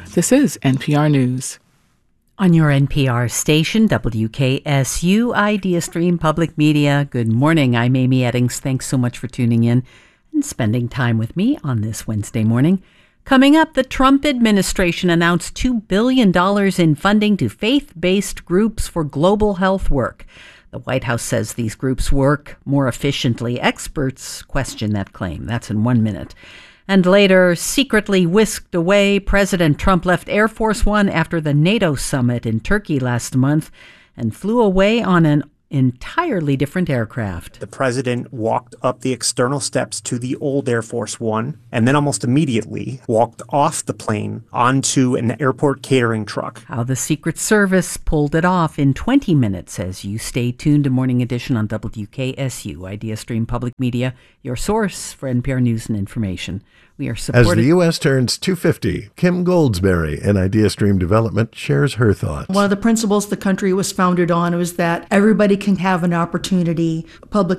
This is NPR News. On your NPR station, WKSU, Idea Stream Public Media. Good morning. I'm Amy Eddings. Thanks so much for tuning in and spending time with me on this Wednesday morning. Coming up, the Trump administration announced $2 billion in funding to faith-based groups for global health work. The White House says these groups work more efficiently. Experts question that claim. That's in 1 minute. And later, secretly whisked away, President Trump left Air Force One after the NATO summit in Turkey last month and flew away on an entirely different aircraft. The president walked up the external steps to the old Air Force One and then almost immediately walked off the plane onto an airport catering truck. How the Secret Service pulled it off in 20 minutes as you stay tuned to Morning Edition on WKSU, Idea Stream Public Media, your source for NPR news and information. We are supported. As the U.S. turns 250, Kim Goldsberry in Idea Stream Development shares her thoughts. One of the principles the country was founded on was that everybody can have an opportunity. Public